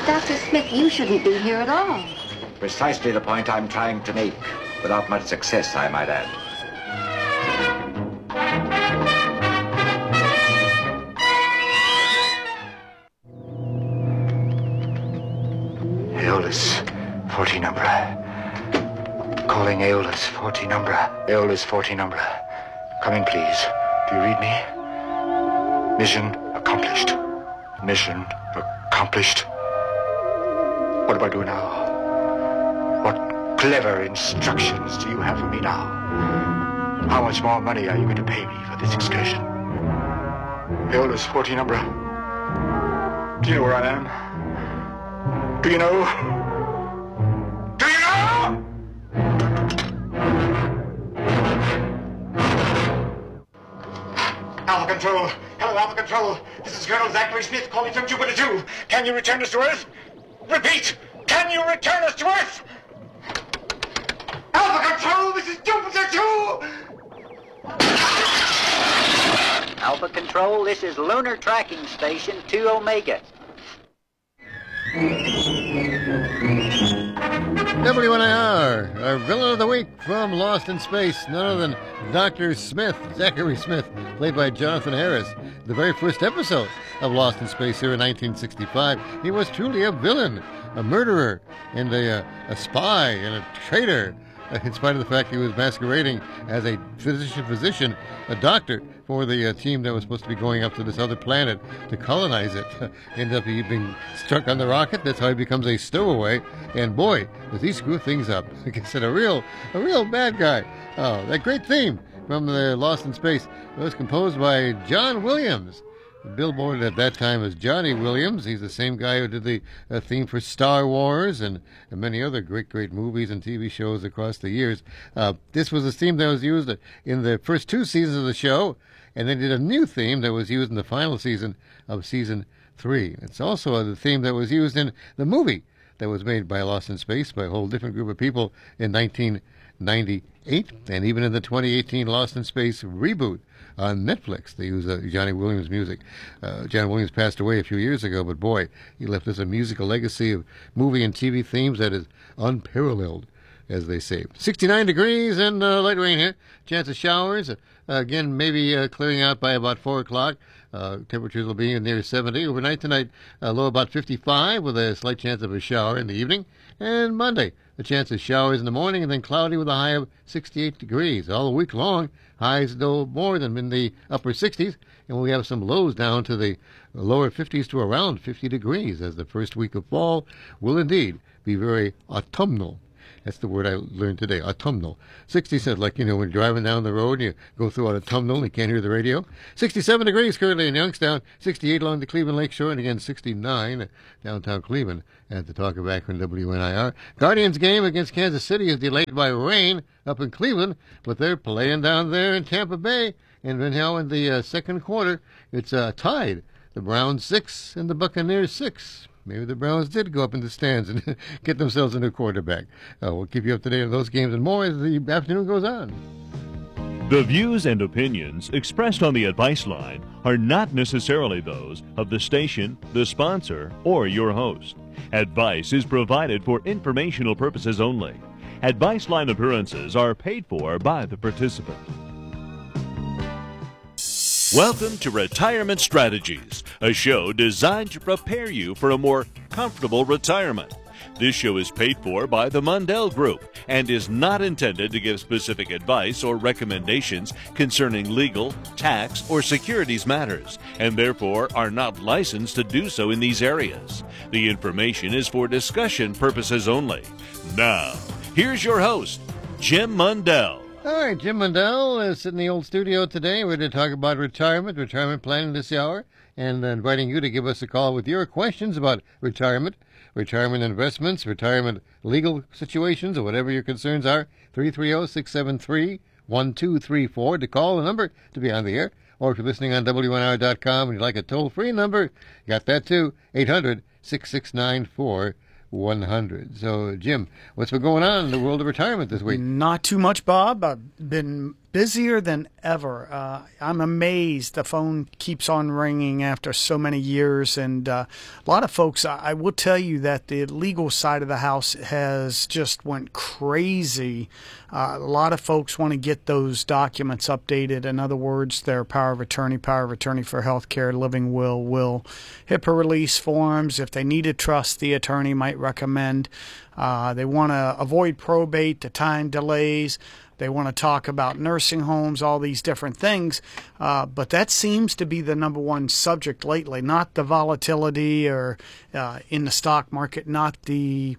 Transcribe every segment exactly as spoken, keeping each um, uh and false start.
Doctor Smith, you shouldn't be here at all. Precisely the point I'm trying to make, without much success, I might add. Aeolus, fourteen Umbra. Calling Aeolus, fourteen Umbra. Aeolus, fourteen Umbra. Come in, please. Do you read me? Mission accomplished. Mission accomplished. What do I do now? What clever instructions do you have for me now? How much more money are you going to pay me for this excursion? Aeolus, fourteen Umbra. Do you know where I am? Do you know? Do you know? Alpha Control. Hello, Alpha Control. This is Colonel Zachary Smith calling from Jupiter two. Can you return us to Earth? Repeat! Can you return us to Earth? Alpha Control, this is Jupiter two! Alpha Control, this is Lunar Tracking Station two Omega. W N I R, our villain of the week from Lost in Space, none other than Doctor Smith, Zachary Smith, played by Jonathan Harris. The very first episode of Lost in Space here in nineteen sixty-five, he was truly a villain, a murderer, and a, uh, a spy, and a traitor, in spite of the fact he was masquerading as a physician, physician, a doctor for the uh, team that was supposed to be going up to this other planet to colonize it. Ended up being struck on the rocket. That's how he becomes a stowaway. And boy, does he screw things up. Like I said, a real, a real bad guy. Oh, that great theme from the Lost in Space was composed by John Williams. Billboard at that time was Johnny Williams. He's the same guy who did the uh, theme for Star Wars and, and many other great, great movies and T V shows across the years. Uh, this was a theme that was used in the first two seasons of the show, and they did a new theme that was used in the final season of season three. It's also the theme that was used in the movie that was made by Lost in Space by a whole different group of people in nineteen ninety-eight, and even in the twenty eighteen Lost in Space reboot on Netflix. They use uh, Johnny Williams music. Uh, John Williams passed away a few years ago, but boy, he left us a musical legacy of movie and T V themes that is unparalleled, as they say. sixty-nine degrees and uh, light rain here. Chance of showers. Uh, again, maybe uh, clearing out by about four o'clock. Uh, temperatures will be near seventy. Overnight tonight, uh, low about fifty-five with a slight chance of a shower in the evening. And Monday, the chance of showers in the morning and then cloudy with a high of sixty-eight degrees. All week long, highs no more than in the upper sixties. And we have some lows down to the lower fifties to around fifty degrees, as the first week of fall will indeed be very autumnal. That's the word I learned today, autumnal. sixty cents, like, you know, when you're driving down the road and you go through an autumnal and you can't hear the radio. sixty-seven degrees currently in Youngstown, sixty-eight along the Cleveland Lake Shore, and again sixty-nine downtown Cleveland at the Talk of Akron W N I R. Guardians game against Kansas City is delayed by rain up in Cleveland, but they're playing down there in Tampa Bay. And now in the uh, second quarter, it's uh, tied. The Browns six and the Buccaneers six. Maybe the Browns did go up in the stands and get themselves a new quarterback. Uh, we'll keep you up to date on those games and more as the afternoon goes on. The views and opinions expressed on the Advice Line are not necessarily those of the station, the sponsor, or your host. Advice is provided for informational purposes only. Advice Line appearances are paid for by the participant. Welcome to Retirement Strategies, a show designed to prepare you for a more comfortable retirement. This show is paid for by the Mundell Group and is not intended to give specific advice or recommendations concerning legal, tax, or securities matters, and therefore are not licensed to do so in these areas. The information is for discussion purposes only. Now, here's your host, Jim Mundell. All right, Jim Mundell is in the old studio today. We're going to talk about retirement, retirement planning this hour, and uh, inviting you to give us a call with your questions about retirement, retirement investments, retirement legal situations, or whatever your concerns are. three three zero, six seven three, one two three four to call the number to be on the air. Or if you're listening on W N R dot com and you'd like a toll-free number, you got that too, eight hundred, six six nine, four one hundred. So, Jim, what's been going on in the world of retirement this week? Not too much, Bob. I've been busier than ever. Uh, I'm amazed the phone keeps on ringing after so many years. And uh, a lot of folks, I, I will tell you that the legal side of the house has just went crazy. Uh, a lot of folks want to get those documents updated. In other words, their power of attorney, power of attorney for health care, living will, will, HIPAA release forms. If they need a trust, the attorney might recommend. Uh, they want to avoid probate, the time delays. They want to talk about nursing homes, all these different things. Uh, but that seems to be the number one subject lately, not the volatility or uh, in the stock market, not the,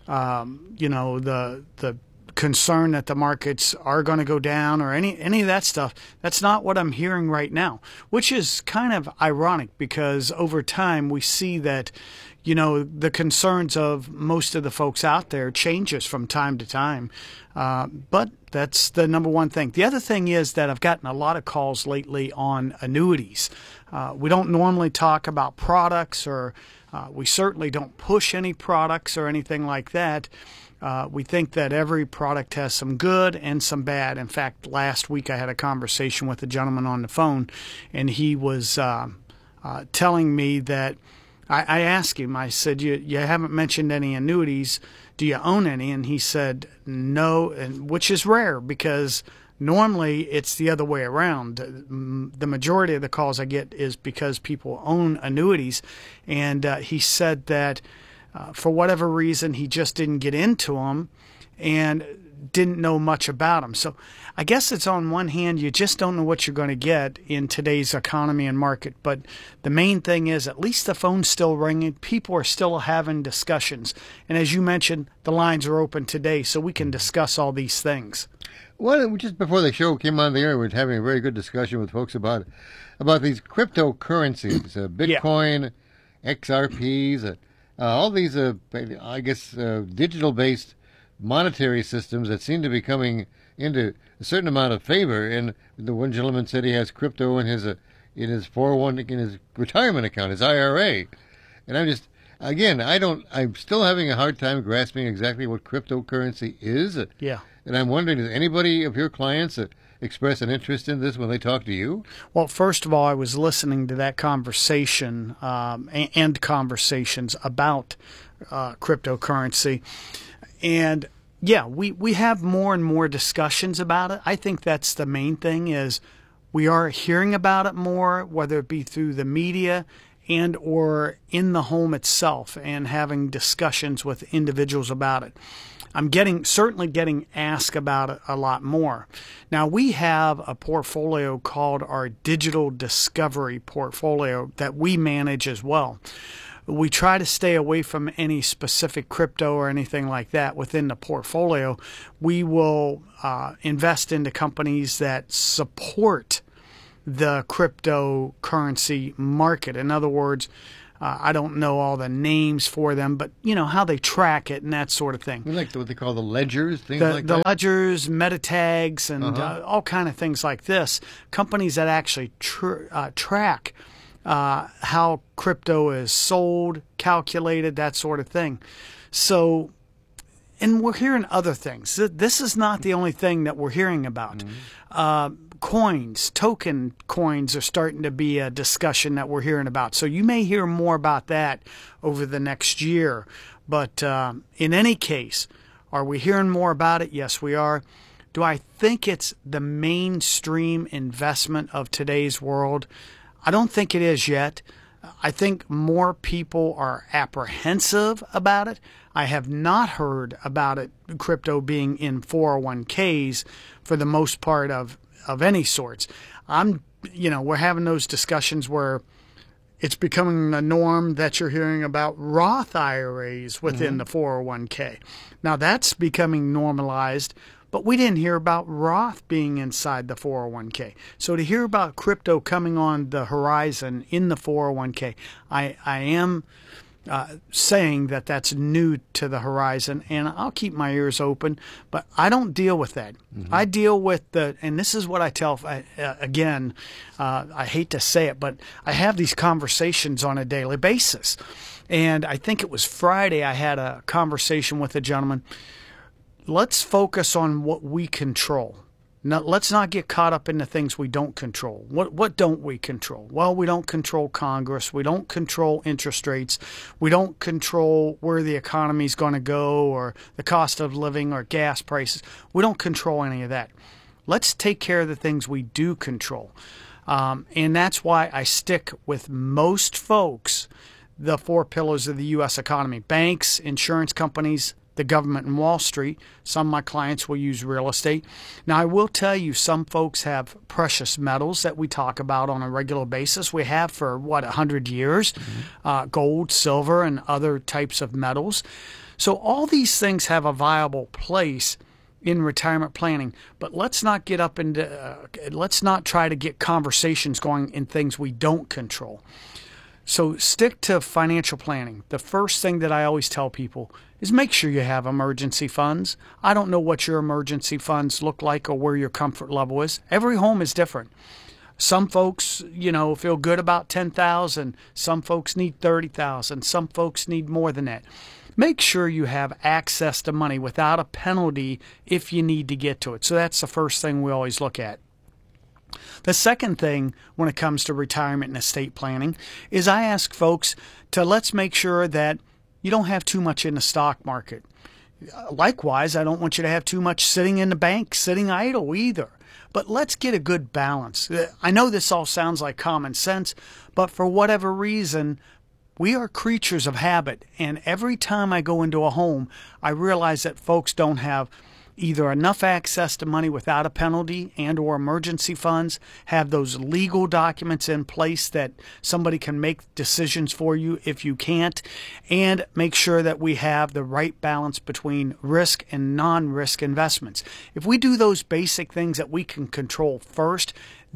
um, you know, the the concern that the markets are going to go down or any, any of that stuff. That's not what I'm hearing right now, which is kind of ironic because over time we see that, you know, the concerns of most of the folks out there changes from time to time. Uh, but that's the number one thing. The other thing is that I've gotten a lot of calls lately on annuities. Uh, we don't normally talk about products or uh, we certainly don't push any products or anything like that. Uh, we think that every product has some good and some bad. In fact, last week I had a conversation with a gentleman on the phone, and he was uh, uh, telling me that I, I asked him, I said, you, you haven't mentioned any annuities. Do you own any? And he said, no, and which is rare because normally it's the other way around. The majority of the calls I get is because people own annuities. And uh, he said that Uh, for whatever reason, he just didn't get into them and didn't know much about them. So I guess it's on one hand, you just don't know what you're going to get in today's economy and market. But the main thing is at least the phone's still ringing. People are still having discussions. And as you mentioned, the lines are open today so we can discuss all these things. Well, just before the show came on the air, we were having a very good discussion with folks about about these cryptocurrencies, uh, Bitcoin, yeah. X R Ps, uh, Uh, all these, uh, I guess, uh, digital-based monetary systems that seem to be coming into a certain amount of favor. And the one gentleman said he has crypto in his uh, in his four oh one in his retirement account, his I R A. And I'm just, again, I don't, I'm still having a hard time grasping exactly what cryptocurrency is. Yeah. And I'm wondering, does anybody of your clients uh, express an interest in this when they talk to you? Well, first of all, I was listening to that conversation um, and conversations about uh, cryptocurrency. And yeah, we, we have more and more discussions about it. I think that's the main thing is we are hearing about it more, whether it be through the media and or in the home itself and having discussions with individuals about it. I'm getting certainly getting asked about it a lot more. Now, we have a portfolio called our Digital Discovery portfolio that we manage as well. We try to stay away from any specific crypto or anything like that within the portfolio. We will uh, invest into companies that support the cryptocurrency market. In other words, Uh, I don't know all the names for them, but you know how they track it and that sort of thing. We like what they call the ledgers, things the, like the that. The ledgers, metatags, and uh-huh. uh, all kind of things like this. Companies that actually tr- uh, track uh, how crypto is sold, calculated, that sort of thing. So, and we're hearing other things. This is not the only thing that we're hearing about. Mm-hmm. Uh, Coins, token coins are starting to be a discussion that we're hearing about. So you may hear more about that over the next year. But um, in any case, are we hearing more about it? Yes, we are. Do I think it's the mainstream investment of today's world? I don't think it is yet. I think more people are apprehensive about it. I have not heard about it, crypto being in four oh one k's for the most part of of any sorts. I'm, you know, we're having those discussions where it's becoming a norm that you're hearing about Roth I R As within mm-hmm. the four oh one k. Now that's becoming normalized, but we didn't hear about Roth being inside the four oh one k. So to hear about crypto coming on the horizon in the four oh one k, I, I am uh, saying that that's new to the horizon, and I'll keep my ears open, but I don't deal with that. Mm-hmm. I deal with the, and this is what I tell, uh, again, uh, I hate to say it, but I have these conversations on a daily basis. And I think it was Friday I had a conversation with a gentleman. Let's focus on what we control. Now, let's not get caught up in the things we don't control. What what don't we control? Well, we don't control Congress. We don't control interest rates. We don't control where the economy is going to go or the cost of living or gas prices. We don't control any of that. Let's take care of the things we do control. Um, and that's why I stick with most folks the four pillars of the U S economy: banks, insurance companies, the government, and Wall Street. Some of my clients will use real estate. Now, I will tell you, some folks have precious metals that we talk about on a regular basis. We have for, what, one hundred years, mm-hmm. uh, gold, silver, and other types of metals. So all these things have a viable place in retirement planning, but let's not get up into, uh, let's not try to get conversations going in things we don't control. So stick to financial planning. The first thing that I always tell people is make sure you have emergency funds. I don't know what your emergency funds look like or where your comfort level is. Every home is different. Some folks, you know, feel good about ten thousand dollars. Some folks need thirty thousand dollars. Some folks need more than that. Make sure you have access to money without a penalty if you need to get to it. So that's the first thing we always look at. The second thing when it comes to retirement and estate planning is I ask folks to let's make sure that you don't have too much in the stock market. Likewise, I don't want you to have too much sitting in the bank, sitting idle either. But let's get a good balance. I know this all sounds like common sense, but for whatever reason, we are creatures of habit. And every time I go into a home, I realize that folks don't have either enough access to money without a penalty and or emergency funds, have those legal documents in place that somebody can make decisions for you if you can't, and make sure that we have the right balance between risk and non-risk investments. If we do those basic things that we can control first,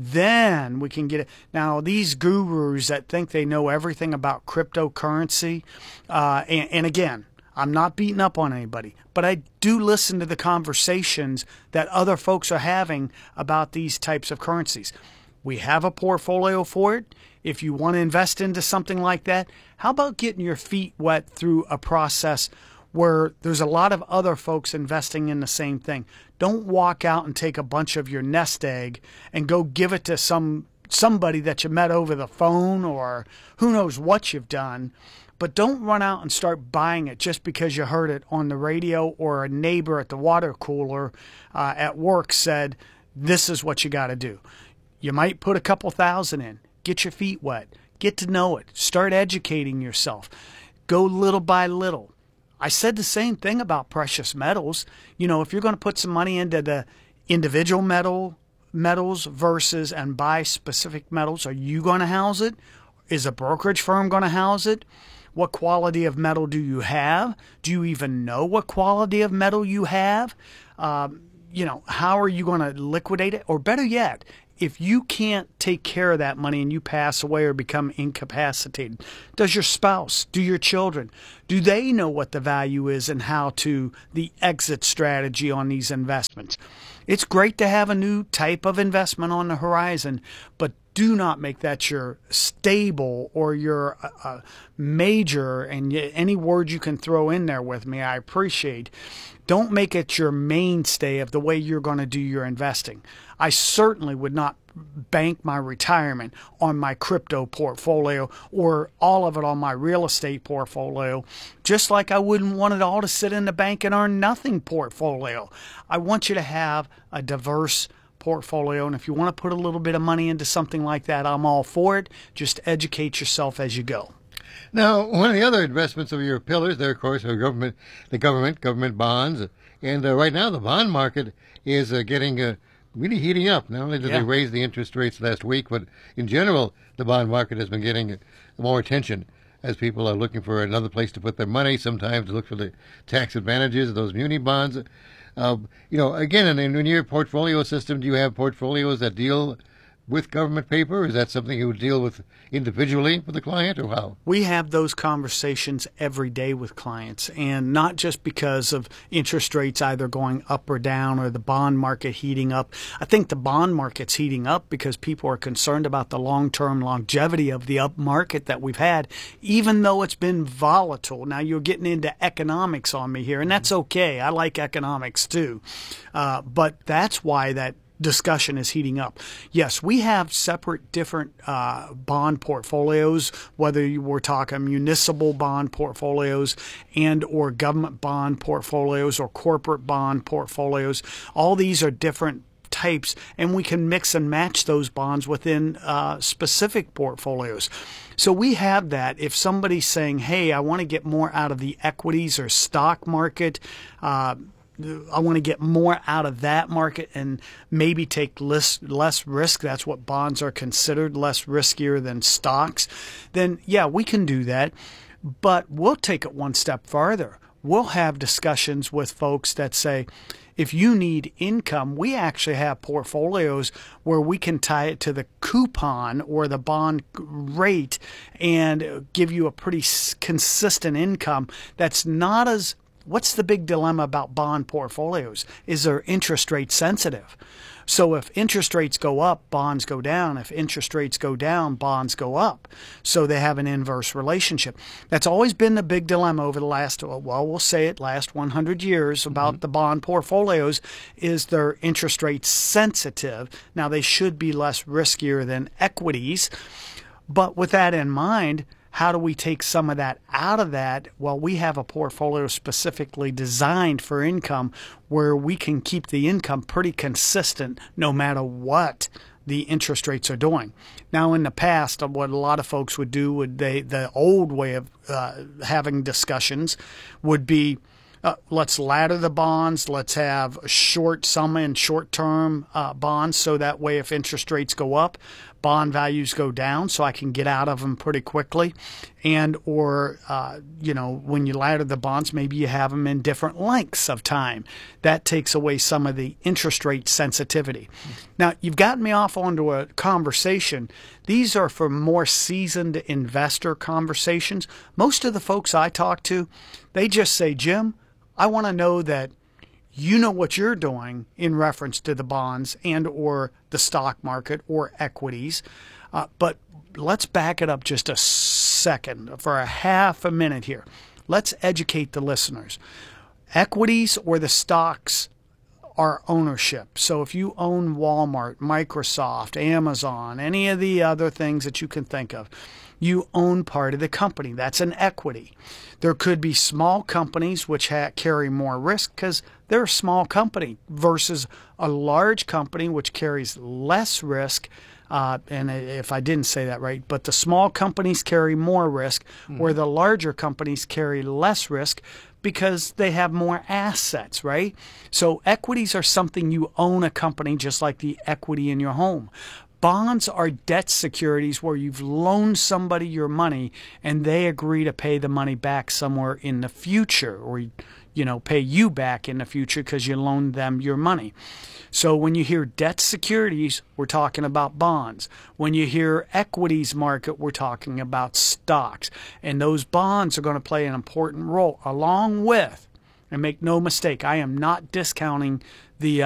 then we can get it. Now, these gurus that think they know everything about cryptocurrency, uh, and, and again, I'm not beating up on anybody, but I do listen to the conversations that other folks are having about these types of currencies. We have a portfolio for it. If you want to invest into something like that, how about getting your feet wet through a process where there's a lot of other folks investing in the same thing? Don't walk out and take a bunch of your nest egg and go give it to some somebody that you met over the phone or who knows what you've done. But don't run out and start buying it just because you heard it on the radio or a neighbor at the water cooler uh, at work said, this is what you got to do. You might put a couple thousand in. Get your feet wet. Get to know it. Start educating yourself. Go little by little. I said the same thing about precious metals. You know, if you're going to put some money into the individual metal metals versus and buy specific metals, are you going to house it? Is a brokerage firm going to house it? What quality of metal do you have? Do you even know what quality of metal you have? Um, you know, how are you going to liquidate it? Or better yet, if you can't take care of that money and you pass away or become incapacitated, does your spouse, do your children, do they know what the value is and how to the exit strategy on these investments? It's great to have a new type of investment on the horizon, but do not make that your stable or your uh, uh, major, and any word you can throw in there with me, I appreciate. Don't make it your mainstay of the way you're going to do your investing. I certainly would not bank my retirement on my crypto portfolio or all of it on my real estate portfolio, just like I wouldn't want it all to sit in the bank and earn nothing portfolio. I want you to have a diverse portfolio, and if you want to put a little bit of money into something like that, I'm all for it. Just educate yourself as you go. Now, one of the other investments of your pillars there, of course, are government, the government, government bonds, and uh, right now the bond market is uh, getting uh, really heating up. Not only did Yeah. they raise the interest rates last week, but in general, the bond market has been getting more attention as people are looking for another place to put their money. Sometimes look for the tax advantages of those muni bonds. Uh, you know, again, in, in your portfolio system, do you have portfolios that deal with government paper? Is that something you would deal with individually with the client, or how? We have those conversations every day with clients, and not just because of interest rates either going up or down or the bond market heating up. I think the bond market's heating up because people are concerned about the long-term longevity of the up market that we've had, even though it's been volatile. Now, you're getting into economics on me here, and that's okay. I like economics too. Uh, but that's why that discussion is heating up. Yes, we have separate different uh, bond portfolios, whether you were talking municipal bond portfolios and or government bond portfolios or corporate bond portfolios. All these are different types, and we can mix and match those bonds within uh, specific portfolios. So we have that. If somebody's saying, hey, I want to get more out of the equities or stock market, uh, I want to get more out of that market and maybe take less, less risk. That's what bonds are considered, less riskier than stocks. Then, yeah, we can do that. But we'll take it one step farther. We'll have discussions with folks that say, if you need income, we actually have portfolios where we can tie it to the coupon or the bond rate and give you a pretty consistent income that's not as What's the big dilemma about bond portfolios? Is they're interest rate sensitive. So if interest rates go up, bonds go down. If interest rates go down, bonds go up. So they have an inverse relationship. That's always been the big dilemma over the last, well, we'll say it, last one hundred years about mm-hmm. the bond portfolios is they're interest rate sensitive. Now, they should be less riskier than equities. But with that in mind, how do we take some of that out of that? Well, we have a portfolio specifically designed for income where we can keep the income pretty consistent no matter what the interest rates are doing. Now, in the past, what a lot of folks would do, would they the old way of uh, having discussions would be, Uh, let's ladder the bonds. Let's have short, some in short-term uh, bonds, so that way if interest rates go up, bond values go down, so I can get out of them pretty quickly. And or, uh, you know, when you ladder the bonds, maybe you have them in different lengths of time. That takes away some of the interest rate sensitivity. Now, you've gotten me off onto a conversation. These are for more seasoned investor conversations. Most of the folks I talk to, they just say, Jim, I want to know that you know what you're doing in reference to the bonds and or the stock market or equities. Uh, but let's back it up just a second for a half a minute here. Let's educate the listeners. Equities or the stocks are ownership. So if you own Walmart, Microsoft, Amazon, any of the other things that you can think of, you own part of the company. That's an equity. There could be small companies which ha- carry more risk because they're a small company versus a large company which carries less risk. Uh, and if I didn't say that right, but the small companies carry more risk, mm. where the larger companies carry less risk because they have more assets, right? So equities are something you own a company just like the equity in your home. Bonds are debt securities where you've loaned somebody your money and they agree to pay the money back somewhere in the future, or, you know, pay you back in the future because you loaned them your money. So when you hear debt securities, we're talking about bonds. When you hear equities market, we're talking about stocks. And those bonds are going to play an important role along with, and make no mistake, I am not discounting the